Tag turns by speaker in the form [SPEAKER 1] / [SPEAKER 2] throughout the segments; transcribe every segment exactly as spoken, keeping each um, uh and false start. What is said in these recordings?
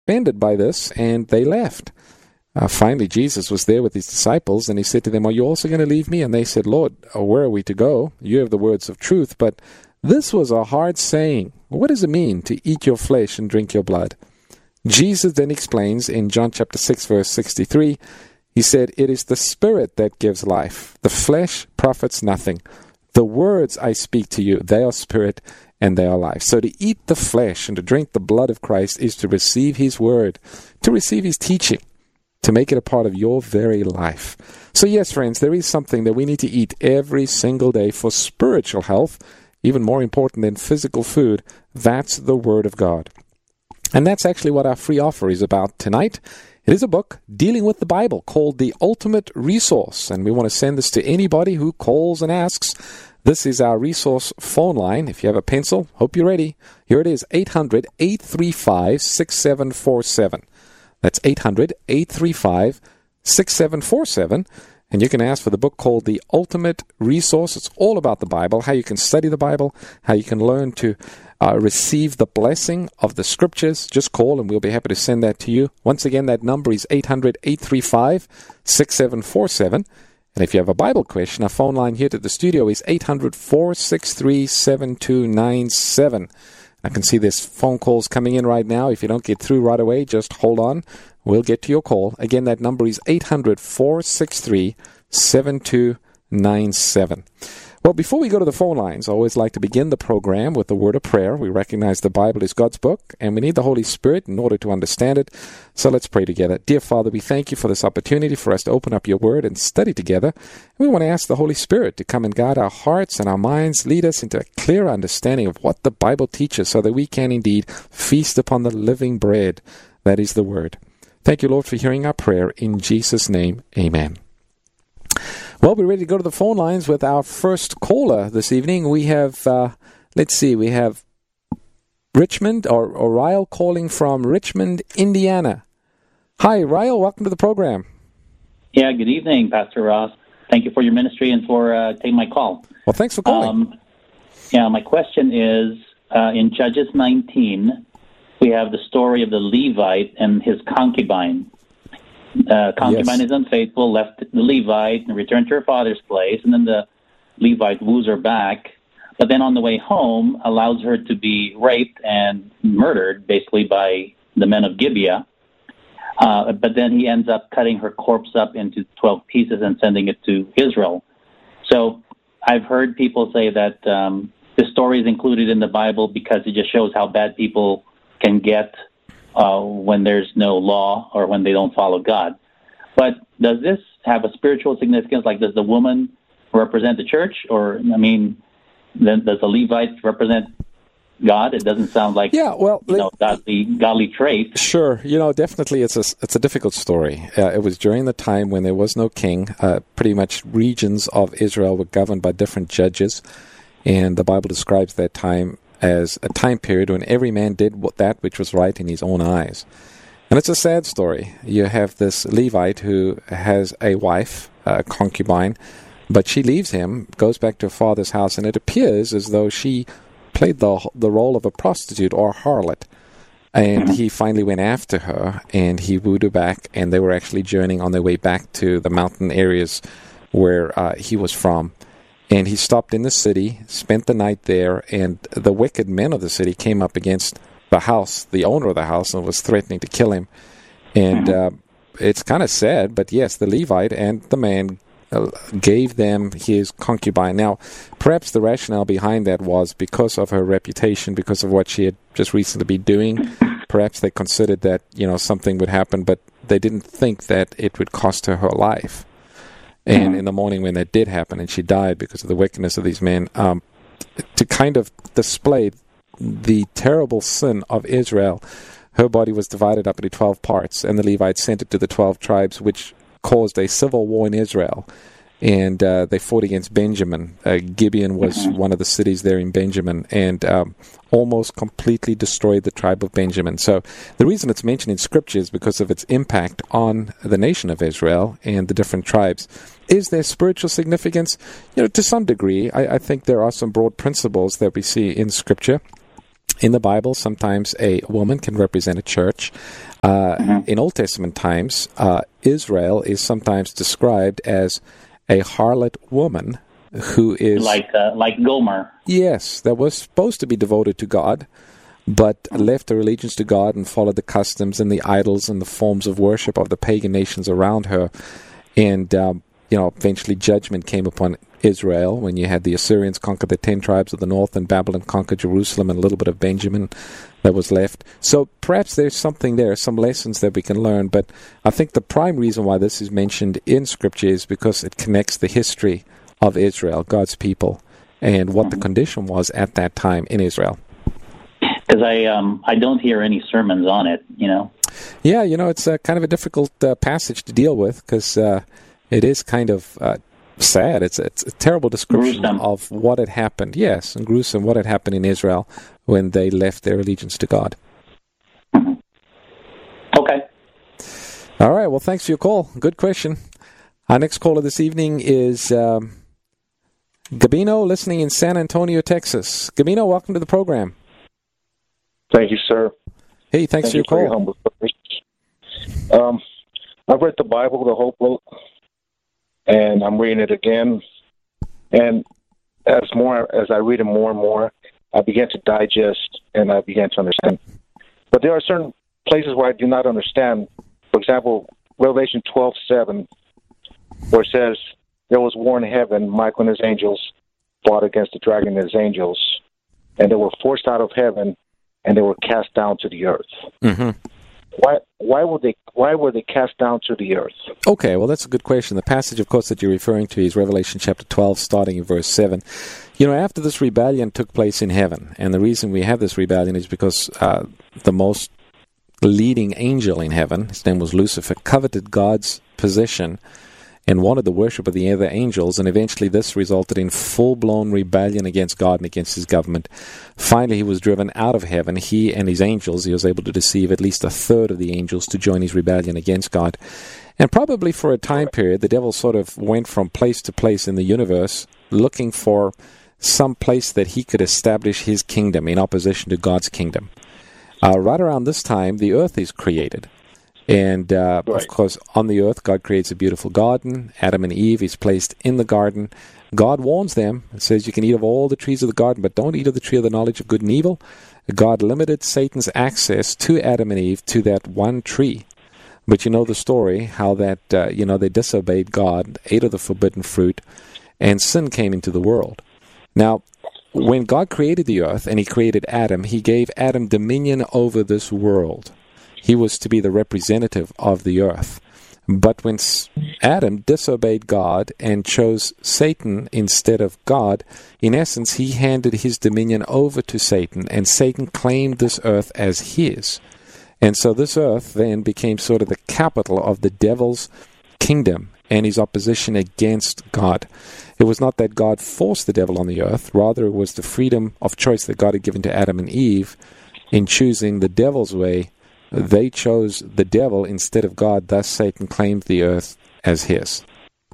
[SPEAKER 1] offended by this, and they left. Uh, finally, Jesus was there with his disciples, and he said to them, "Are you also going to leave me?" And they said, "Lord, where are we to go? You have the words of truth." But this was a hard saying. What does it mean to eat your flesh and drink your blood? Jesus then explains in John chapter six, verse sixty-three, he said, "It is the Spirit that gives life. The flesh profits nothing. The words I speak to you, they are spirit and they are life." So to eat the flesh and to drink the blood of Christ is to receive his word, to receive his teaching, to make it a part of your very life. So yes, friends, there is something that we need to eat every single day for spiritual health, even more important than physical food. That's the Word of God. And that's actually what our free offer is about tonight. It is a book dealing with the Bible called The Ultimate Resource, and we want to send this to anybody who calls and asks. This is our resource phone line. If you have a pencil, hope you're ready. Here it is, eight hundred, eight three five, six seven four seven. That's eight hundred, eight three five, six seven four seven. And you can ask for the book called The Ultimate Resource. It's all about the Bible, how you can study the Bible, how you can learn to uh, receive the blessing of the Scriptures. Just call and we'll be happy to send that to you. Once again, that number is eight hundred, eight three five, six seven four seven. And if you have a Bible question, our phone line here to the studio is eight hundred, four six three, seven two nine seven. I can see there's phone calls coming in right now. If you don't get through right away, just hold on. We'll get to your call. Again, that number is eight hundred, four six three, seven two nine seven. Well, before we go to the phone lines, I always like to begin the program with a word of prayer. We recognize the Bible is God's book, and we need the Holy Spirit in order to understand it. So let's pray together. Dear Father, we thank you for this opportunity for us to open up your word and study together. We want to ask the Holy Spirit to come and guide our hearts and our minds, lead us into a clear understanding of what the Bible teaches so that we can indeed feast upon the living bread that is the word. Thank you, Lord, for hearing our prayer. In Jesus' name, amen. Well, we're ready to go to the phone lines with our first caller this evening. We have, uh, let's see, we have Richmond, or, or Ryle calling from Richmond, Indiana. Hi, Ryle, welcome to the program.
[SPEAKER 2] Yeah, good evening, Pastor Ross. Thank you for your ministry and for uh, taking my call.
[SPEAKER 1] Well, thanks for calling.
[SPEAKER 2] Um, yeah, my question is, uh, in Judges nineteen, we have the story of the Levite and his concubine. Uh, concubine yes. is unfaithful, left the Levite and returned to her father's place, and then the Levite woos her back, but then on the way home allows her to be raped and murdered, basically by the men of Gibeah. Uh, but then he ends up cutting her corpse up into twelve pieces and sending it to Israel. So I've heard people say that um, this story is included in the Bible because it just shows how bad people can get Uh, when there's no law or when they don't follow God. But does this have a spiritual significance? Like, does the woman represent the church? Or, I mean, then does the Levite represent God? It doesn't sound like,
[SPEAKER 1] yeah, well,
[SPEAKER 2] you know, godly, godly trait.
[SPEAKER 1] Sure. You know, definitely it's a, it's a difficult story. Uh, it was during the time when there was no king. Uh, pretty much regions of Israel were governed by different judges. And the Bible describes that time as a time period when every man did what, that which was right in his own eyes. And it's a sad story. You have this Levite who has a wife, a concubine, but she leaves him, goes back to her father's house, and it appears as though she played the the role of a prostitute or a harlot. And he finally went after her, and he wooed her back, and they were actually journeying on their way back to the mountain areas where uh, he was from. And he stopped in the city, spent the night there, and the wicked men of the city came up against the house, the owner of the house, and was threatening to kill him. And uh, it's kind of sad, but yes, the Levite and the man uh, gave them his concubine. Now, perhaps the rationale behind that was because of her reputation, because of what she had just recently been doing. Perhaps they considered that, you know, something would happen, but they didn't think that it would cost her her life. And in the morning when that did happen, and she died because of the wickedness of these men, um, to kind of display the terrible sin of Israel, her body was divided up into twelve parts, and the Levites sent it to the twelve tribes, which caused a civil war in Israel. And uh, they fought against Benjamin. Uh, Gibeon was one of the cities there in Benjamin, and um, almost completely destroyed the tribe of Benjamin. So the reason it's mentioned in Scripture is because of its impact on the nation of Israel and the different tribes. Is there spiritual significance? You know, to some degree, I, I think there are some broad principles that we see in Scripture. in the Bible, sometimes a woman can represent a church. Uh, mm-hmm. In Old Testament times, uh, Israel is sometimes described as a harlot woman who is...
[SPEAKER 2] Like uh, like Gomer.
[SPEAKER 1] Yes, that was supposed to be devoted to God, but left her allegiance to God and followed the customs and the idols and the forms of worship of the pagan nations around her. And, um, you know, eventually judgment came upon Israel when you had the Assyrians conquer the ten tribes of the north and Babylon conquer Jerusalem and a little bit of Benjamin that was left. So perhaps there's something there, some lessons that we can learn. But I think the prime reason why this is mentioned in Scripture is because it connects the history of Israel, God's people, and what the condition was at that time in Israel.
[SPEAKER 2] Because I um I don't hear any sermons on it, you know.
[SPEAKER 1] Yeah, you know, it's a, kind of a difficult uh, passage to deal with because uh, it is kind of uh, sad. It's, it's a terrible description
[SPEAKER 2] gruesome.
[SPEAKER 1] Of what had happened. Yes, and gruesome, what had happened in Israel when they left their allegiance to God.
[SPEAKER 2] Mm-hmm. Okay.
[SPEAKER 1] All right, well, thanks for your call. Good question. Our next caller this evening is um, Gabino, listening in San Antonio, Texas. Gabino, welcome to the program.
[SPEAKER 3] Thank you, sir.
[SPEAKER 1] Hey, thanks
[SPEAKER 3] Thank
[SPEAKER 1] for your
[SPEAKER 3] you
[SPEAKER 1] call.
[SPEAKER 3] For your um, I've read the Bible, the whole book, and I'm reading it again. And as more as I read it more and more, I began to digest and I began to understand. But there are certain places where I do not understand. For example, Revelation twelve seven, where it says, there was war in heaven, Michael and his angels fought against the dragon and his angels, and they were forced out of heaven, and they were cast down to the earth.
[SPEAKER 1] Mm-hmm.
[SPEAKER 3] Why? Why were they? Why were they cast down to the earth?
[SPEAKER 1] Okay, well, that's a good question. The passage, of course, that you're referring to is Revelation chapter twelve, starting in verse seven. You know, after this rebellion took place in heaven, and the reason we have this rebellion is because uh, the most leading angel in heaven, his name was Lucifer, coveted God's position and wanted the worship of the other angels, and eventually this resulted in full-blown rebellion against God and against his government. Finally, he was driven out of heaven, he and his angels. He was able to deceive at least a third of the angels to join his rebellion against God. And probably for a time period, the devil sort of went from place to place in the universe, looking for some place that he could establish his kingdom in opposition to God's kingdom. Uh, right around this time, the earth is created. And, uh, right. of course, on the earth, God creates a beautiful garden. Adam and Eve is placed in the garden. God warns them. It says you can eat of all the trees of the garden, but don't eat of the tree of the knowledge of good and evil. God limited Satan's access to Adam and Eve to that one tree. But you know the story, how that, uh, you know, they disobeyed God, ate of the forbidden fruit, and sin came into the world. Now, when God created the earth and he created Adam, he gave Adam dominion over this world. He was to be the representative of the earth. But when Adam disobeyed God and chose Satan instead of God, in essence, he handed his dominion over to Satan, and Satan claimed this earth as his. And so this earth then became sort of the capital of the devil's kingdom and his opposition against God. It was not that God forced the devil on the earth, rather it was the freedom of choice that God had given to Adam and Eve in choosing the devil's way. They chose the devil instead of God, thus Satan claimed the earth as his.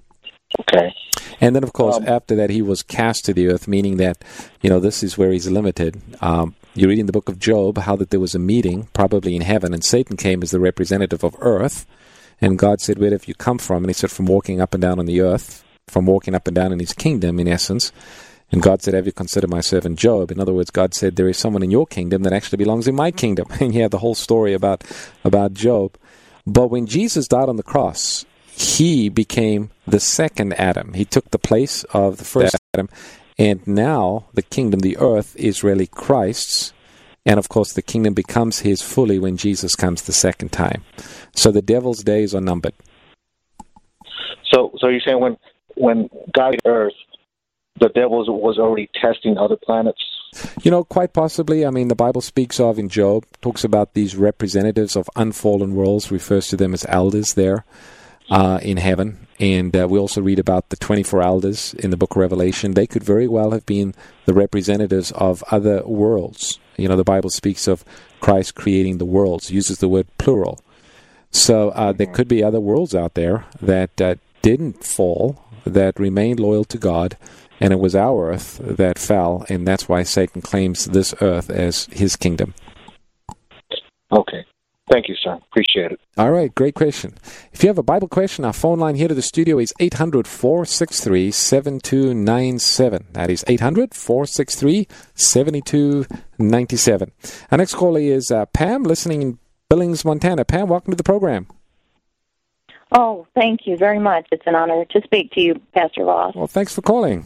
[SPEAKER 3] Okay.
[SPEAKER 1] And then, of course,
[SPEAKER 3] um,
[SPEAKER 1] after that, he was cast to the earth, meaning that, you know, this is where he's limited. Um, you read in the book of Job how that there was a meeting, probably in heaven, and Satan came as the representative of earth, and God said, where have you come from? And he said, from walking up and down on the earth, from walking up and down in his kingdom, in essence. And God said, have you considered my servant Job? In other words, God said, there is someone in your kingdom that actually belongs in my kingdom. And you have the whole story about, about Job. But when Jesus died on the cross, he became the second Adam. He took the place of the first Adam. And now the kingdom, the earth, is really Christ's. And of course, the kingdom becomes his fully when Jesus comes the second time. So the devil's days are numbered.
[SPEAKER 3] So, so you're saying when, when God made earth, the devil was already testing other planets?
[SPEAKER 1] You know, quite possibly. I mean, the Bible speaks of, in Job, talks about these representatives of unfallen worlds, refers to them as elders there uh, in heaven. And uh, we also read about the twenty-four elders in the book of Revelation. They could very well have been the representatives of other worlds. You know, the Bible speaks of Christ creating the worlds, uses the word plural. So uh, there could be other worlds out there that uh, didn't fall, that remained loyal to God, and it was our earth that fell, and that's why Satan claims this earth as his kingdom.
[SPEAKER 3] Okay. Thank you, sir. Appreciate it.
[SPEAKER 1] All right, great question. If you have a Bible question, our phone line here to the studio is eight hundred, four six three, seven two nine seven. That is eight hundred, four six three, seven two nine seven. Our next caller is uh, Pam, listening in Billings, Montana. Pam, welcome to the program.
[SPEAKER 4] Oh, thank you very much. It's an honor to speak to you, Pastor Ross.
[SPEAKER 1] Well, thanks for calling.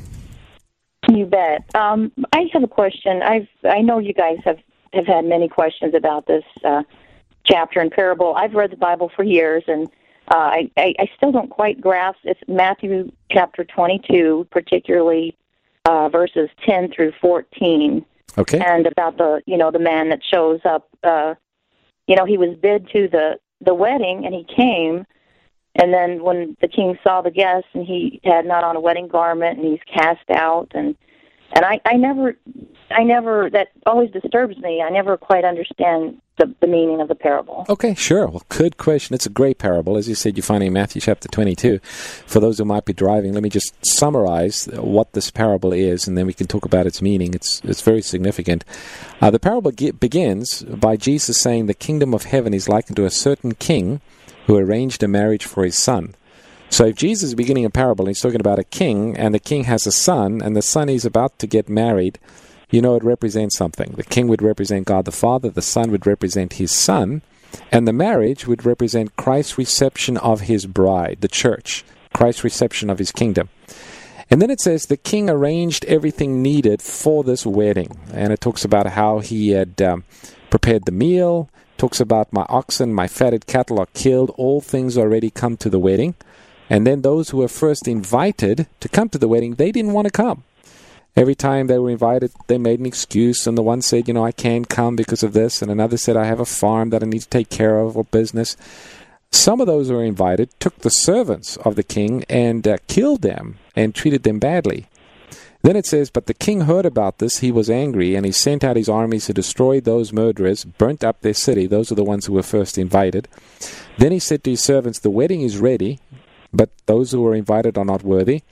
[SPEAKER 4] You bet. Um, I have a question. I've I know you guys have, have had many questions about this uh chapter and parable. I've read the Bible for years, and uh, I, I, I still don't quite grasp. It's Matthew chapter twenty-two, particularly uh, verses ten through fourteen.
[SPEAKER 1] Okay.
[SPEAKER 4] And about the you know the man that shows up. Uh, you know, he was bid to the the wedding, and he came. And then when the king saw the guests, and he had not on a wedding garment, and he's cast out, and and I, I never, I never, that always disturbs me. I never quite understand the, the meaning of the parable.
[SPEAKER 1] Okay, sure. Well, good question. It's a great parable. As you said, you find it in Matthew chapter twenty-two. For those who might be driving, let me just summarize what this parable is, and then we can talk about its meaning. It's it's very significant. Uh, the parable ge- begins by Jesus saying the kingdom of heaven is likened to a certain king who arranged a marriage for his son. So if Jesus is beginning a parable, he's talking about a king, and the king has a son, and the son is about to get married, you know it represents something. The king would represent God the Father, the son would represent his son, and the marriage would represent Christ's reception of his bride, the church, Christ's reception of his kingdom. And then it says the king arranged everything needed for this wedding, and it talks about how he had um, prepared the meal, talks about my oxen, my fatted cattle are killed, all things already come to the wedding. And then those who were first invited to come to the wedding, they didn't want to come. Every time they were invited, they made an excuse, and the one said, you know, I can't come because of this, and another said, I have a farm that I need to take care of, or business. Some of those who were invited took the servants of the king and uh, killed them and treated them badly. Then it says, but the king heard about this, he was angry, and he sent out his armies to destroy those murderers, burnt up their city. Those are the ones who were first invited. Then he said to his servants, the wedding is ready, but those who were invited are not worthy.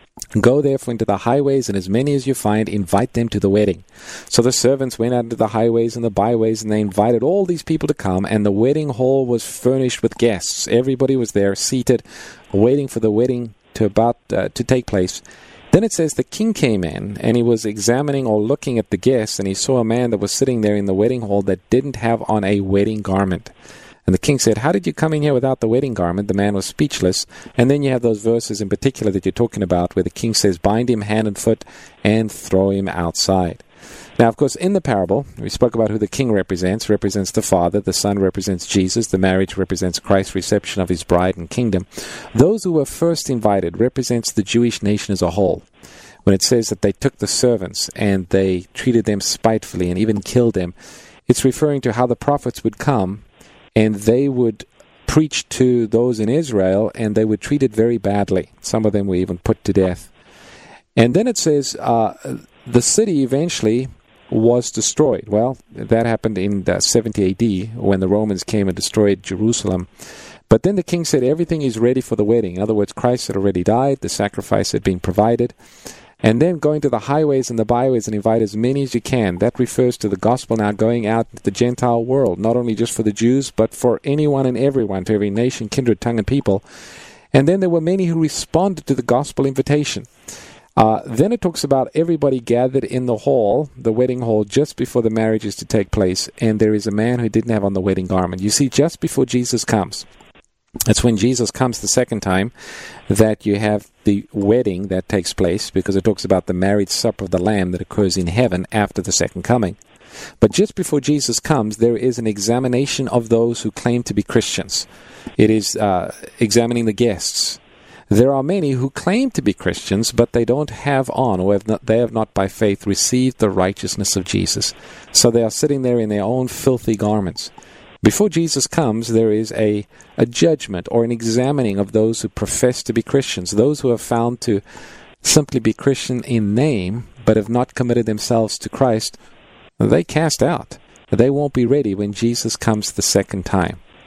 [SPEAKER 1] Go therefore into the highways, and as many as you find, invite them to the wedding. So the servants went out into the highways and the byways, and they invited all these people to come, and the wedding hall was furnished with guests. Everybody was there, seated, waiting for the wedding to about uh, to take place. Then it says the king came in, and he was examining or looking at the guests, and he saw a man that was sitting there in the wedding hall that didn't have on a wedding garment. And the king said, how did you come in here without the wedding garment? The man was speechless. And then you have those verses in particular that you're talking about where the king says, bind him hand and foot and throw him outside. Now, of course, in the parable, we spoke about who the king represents. Represents the Father. The Son represents Jesus. The marriage represents Christ's reception of his bride and kingdom. Those who were first invited represents the Jewish nation as a whole. When it says that they took the servants and they treated them spitefully and even killed them, it's referring to how the prophets would come and they would preach to those in Israel, and they would treat it very badly. Some of them were even put to death. And then it says uh, the city eventually was destroyed. Well, that happened in uh, seventy A D when the Romans came and destroyed Jerusalem. But then the king said everything is ready for the wedding. In other words, Christ had already died. The sacrifice had been provided. And then going to the highways and the byways and invite as many as you can. That refers to the gospel now going out to the Gentile world, not only just for the Jews, but for anyone and everyone, to every nation, kindred, tongue, and people. And then there were many who responded to the gospel invitation. Uh, then it talks about everybody gathered in the hall, the wedding hall, just before the marriage is to take place, and there is a man who didn't have on the wedding garment. You see, just before Jesus comes, it's when Jesus comes the second time that you have the wedding that takes place, because it talks about the marriage supper of the Lamb that occurs in heaven after the second coming. But just before Jesus comes, there is an examination of those who claim to be Christians. It is uh, examining the guests. There are many who claim to be Christians, but they don't have on, or have not, they have not by faith received the righteousness of Jesus. So they are sitting there in their own filthy garments. Before Jesus comes, there is a, a judgment or an examining of those who profess to be Christians, those who are found to simply be Christian in name, but have not committed themselves to Christ. They cast out. They won't be ready when Jesus comes the second time.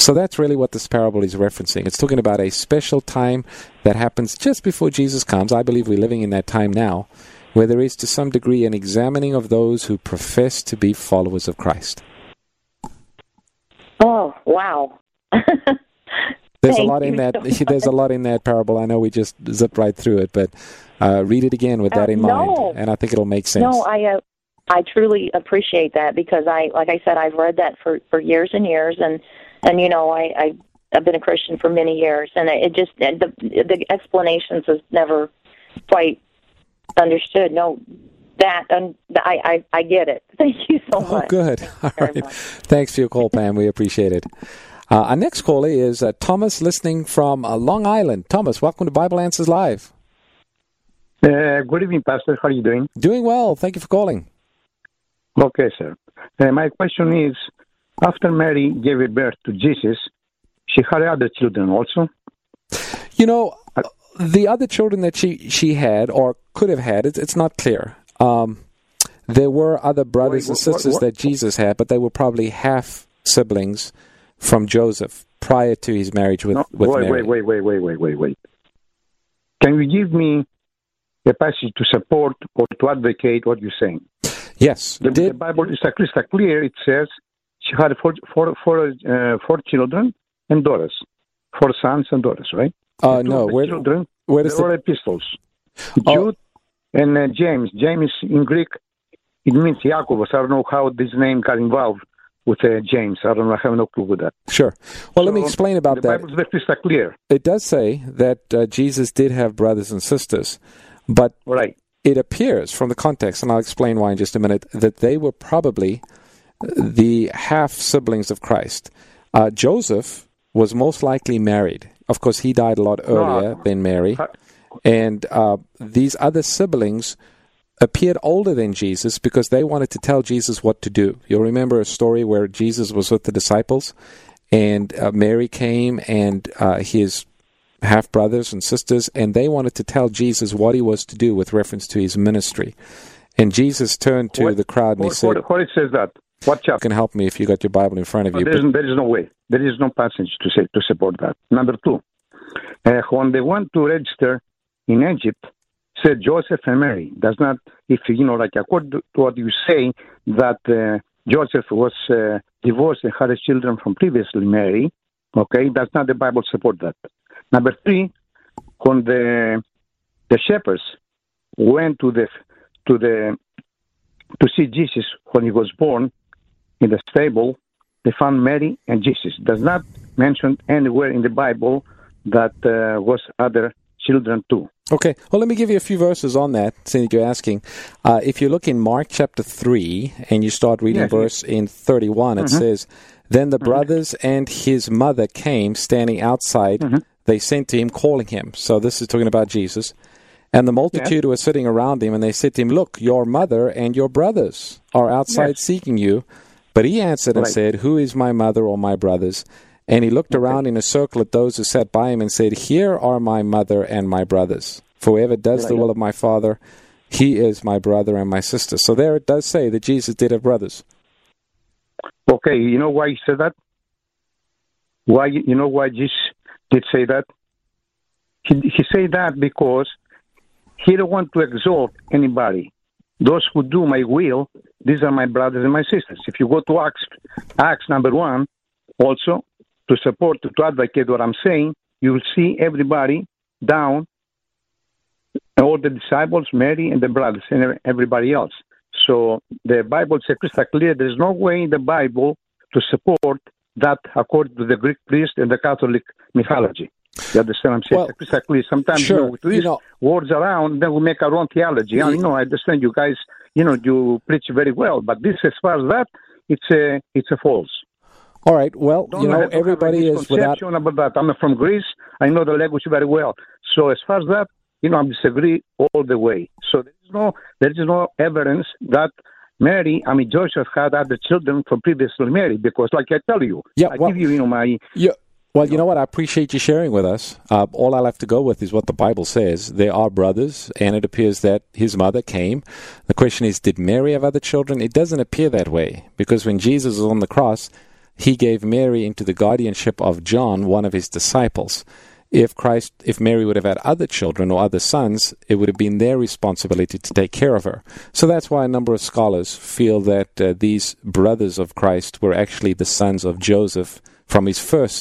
[SPEAKER 1] So that's really what this parable is referencing. It's talking about a special time that happens just before Jesus comes. I believe we're living in that time now, where there is to some degree an examining of those who profess to be followers of Christ.
[SPEAKER 4] Oh, wow.
[SPEAKER 1] There's
[SPEAKER 4] Thank
[SPEAKER 1] a lot in that.
[SPEAKER 4] So
[SPEAKER 1] there's a lot in that parable. I know we just zipped right through it, but uh, read it again with that
[SPEAKER 4] uh,
[SPEAKER 1] in
[SPEAKER 4] no.
[SPEAKER 1] mind, and I think it'll make sense.
[SPEAKER 4] No, I uh, I truly appreciate that, because I, like I said, I've read that for, for years and years, and and you know I, I I've been a Christian for many years, and it just the the explanations has never quite understood. No, that um, I, I I get it. Thank you so much.
[SPEAKER 1] Oh, good. All right.
[SPEAKER 4] Much.
[SPEAKER 1] Thanks for your call, Pam. We appreciate it. Uh, our next caller is uh, Thomas, listening from uh, Long Island. Thomas, welcome to Bible Answers Live.
[SPEAKER 5] Uh, good evening, Pastor. How are you doing?
[SPEAKER 1] Doing well. Thank you for calling.
[SPEAKER 5] Okay, sir. Uh, my question is, after Mary gave birth to Jesus, she had other children also?
[SPEAKER 1] You know, the other children that she, she had or could have had, it's, it's not clear. Um, there were other brothers
[SPEAKER 5] Wait,
[SPEAKER 1] and
[SPEAKER 5] what,
[SPEAKER 1] sisters
[SPEAKER 5] what?
[SPEAKER 1] that Jesus had, but they were probably half siblings from Joseph prior to his marriage with,
[SPEAKER 5] No,
[SPEAKER 1] with
[SPEAKER 5] wait,
[SPEAKER 1] Mary.
[SPEAKER 5] wait, wait, wait, wait, wait, wait. Can you give me a passage to support or to advocate what you're saying?
[SPEAKER 1] Yes.
[SPEAKER 5] The,
[SPEAKER 1] Did,
[SPEAKER 5] the Bible is crystal clear. It says she had four, four, four, uh, four children and daughters, four sons and daughters, right?
[SPEAKER 1] uh,
[SPEAKER 5] The two
[SPEAKER 1] no.
[SPEAKER 5] of the
[SPEAKER 1] Where,
[SPEAKER 5] children,
[SPEAKER 1] where
[SPEAKER 5] they
[SPEAKER 1] does the...
[SPEAKER 5] were epistles.
[SPEAKER 1] Oh.
[SPEAKER 5] Jude and uh, James. James in Greek, it means Jacobus. I don't know how this name got involved with uh, James. I don't know. I have no clue with that.
[SPEAKER 1] Sure. Well, let me
[SPEAKER 5] So,
[SPEAKER 1] explain about
[SPEAKER 5] the
[SPEAKER 1] that.
[SPEAKER 5] Bible is very crystal clear.
[SPEAKER 1] It does say that uh, Jesus did have brothers and sisters, but
[SPEAKER 5] Right.
[SPEAKER 1] it appears from the context, and I'll explain why in just a minute, that they were probably the half-siblings of Christ. Uh, Joseph was most likely married. Of course, he died a lot earlier
[SPEAKER 5] No.
[SPEAKER 1] than Mary. And uh, these other siblings appeared older than Jesus because they wanted to tell Jesus what to do. You'll remember a story where Jesus was with the disciples, and uh, Mary came and uh, his half-brothers and sisters, and they wanted to tell Jesus what he was to do with reference to his ministry. And Jesus turned to
[SPEAKER 5] What-
[SPEAKER 1] the crowd and he
[SPEAKER 5] What,
[SPEAKER 1] said,
[SPEAKER 5] what, what it says that? What
[SPEAKER 1] you
[SPEAKER 5] chapter?
[SPEAKER 1] can help me if you got your Bible in front of you.
[SPEAKER 5] There is,
[SPEAKER 1] But,
[SPEAKER 5] there is no way. There is no passage to say to support that. Number two, uh, when they went to register in Egypt, said Joseph and Mary. Does not, if you know, like according to what you say, that uh, Joseph was uh, divorced and had his children from previously Mary. Okay, does not the Bible support that? Number three, when the the shepherds went to the to the to see Jesus when he was born in the stable, they found Mary and Jesus. Does not mention anywhere in the Bible that uh, was other children too.
[SPEAKER 1] okay, well, let me give you a few verses on that, since you're asking. Uh, if you look in Mark chapter three, and you start reading
[SPEAKER 5] Yes.
[SPEAKER 1] verse in thirty-one, it
[SPEAKER 5] Mhm.
[SPEAKER 1] says, Then the brothers and his mother came, standing outside.
[SPEAKER 5] Mhm.
[SPEAKER 1] They sent to him, calling him. So this is talking about Jesus. And the multitude were sitting around him, and they said to him, Look, your mother and your brothers are outside
[SPEAKER 5] Yes.
[SPEAKER 1] seeking you. But he answered and
[SPEAKER 5] Right.
[SPEAKER 1] said, Who is my mother or my brothers? And he looked around in a circle at those who sat by him and said, Here are my mother and my brothers. For whoever does the
[SPEAKER 5] Right.
[SPEAKER 1] will of my Father, he is my brother and my sister. So there it does say that Jesus did have brothers.
[SPEAKER 5] Okay, you know why he said that? Why you know why Jesus did say that? He he said that because he don't want to exalt anybody. Those who do my will, these are my brothers and my sisters. If you go to Acts, Acts number one, also to support to, to advocate what I'm saying, you will see everybody down, all the disciples, Mary and the brothers and everybody else. So the Bible says crystal clear. There is no way in the Bible to support that according to the Greek priest and the Catholic mythology. You understand what I'm saying?
[SPEAKER 1] Well,
[SPEAKER 5] It's crystal clear. Sometimes
[SPEAKER 1] sure,
[SPEAKER 5] you know, we twist
[SPEAKER 1] you know-
[SPEAKER 5] words around, then we make our own theology.
[SPEAKER 1] Yeah.
[SPEAKER 5] I know, I understand you guys, you know, you preach very well, but this, as far as that, it's a, it's a false.
[SPEAKER 1] All right, well,
[SPEAKER 5] Don't
[SPEAKER 1] you know,
[SPEAKER 5] have to have a
[SPEAKER 1] everybody is without...
[SPEAKER 5] misconception about that. I'm from Greece. I know the language very well. So as far as that, you know, I disagree all the way. So there is no, there is no evidence that Mary, I mean, Joseph had other children from previously married, because like I tell you,
[SPEAKER 1] Yeah,
[SPEAKER 5] I
[SPEAKER 1] well-
[SPEAKER 5] give you, you know, my...
[SPEAKER 1] Yeah. Well, you know what? I appreciate you sharing with us. Uh, all I'll have to go with is what the Bible says. They are brothers, and it appears that his mother came. The question is, did Mary have other children? It doesn't appear that way, because when Jesus was on the cross, he gave Mary into the guardianship of John, one of his disciples. If Christ, if Mary would have had other children or other sons, it would have been their responsibility to take care of her. So that's why a number of scholars feel that uh, these brothers of Christ were actually the sons of Joseph from his first